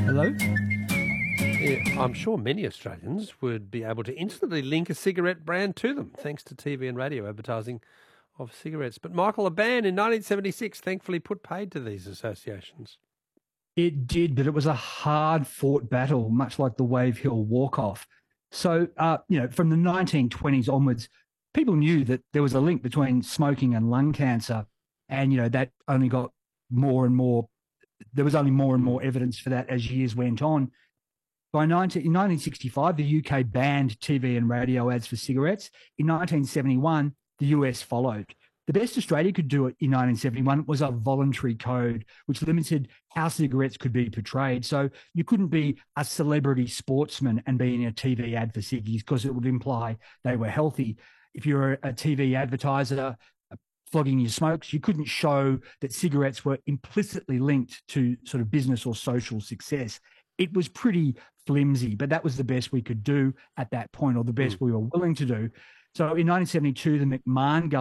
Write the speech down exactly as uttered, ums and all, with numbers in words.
Hello? Yeah, I'm sure many Australians would be able to instantly link a cigarette brand to them, thanks to T V and radio advertising of cigarettes. But Michael, a ban in nineteen seventy-six thankfully put paid to these associations. It did, but it was a hard-fought battle, much like the Wave Hill walk-off. So, uh, you know, from the nineteen twenties onwards, people knew that there was a link between smoking and lung cancer, and, you know, that only got more and more, there was only more and more evidence for that as years went on. By nineteen, in nineteen sixty-five, the U K banned T V and radio ads for cigarettes. In nineteen seventy-one, the U S followed. The best Australia could do in nineteen seventy-one was a voluntary code, which limited how cigarettes could be portrayed. So you couldn't be a celebrity sportsman and be in a T V ad for ciggies because it would imply they were healthy. If you're a T V advertiser flogging your smokes, you couldn't show that cigarettes were implicitly linked to sort of business or social success. It was pretty flimsy, but that was the best we could do at that point, or the best mm. we were willing to do. So in nineteen seventy-two, the McMahon government